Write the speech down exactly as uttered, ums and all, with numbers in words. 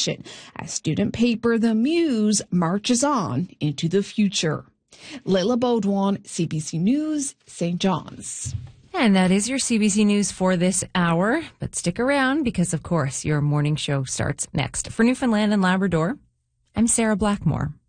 tradition as student paper The Muse marches on into the future. Leila Baudouin, C B C News, Saint John's. And that is your C B C News for this hour. But stick around because, of course, your morning show starts next. For Newfoundland and Labrador, I'm Sarah Blackmore.